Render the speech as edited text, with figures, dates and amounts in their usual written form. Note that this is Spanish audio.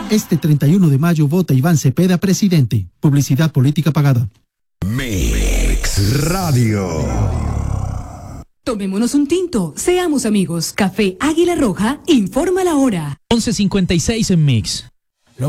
Este 31 de mayo vota Iván Cepeda presidente. Publicidad política pagada. Mix Radio. Tomémonos un tinto, seamos amigos. Café Águila Roja informa la hora. 11:56 en Mix.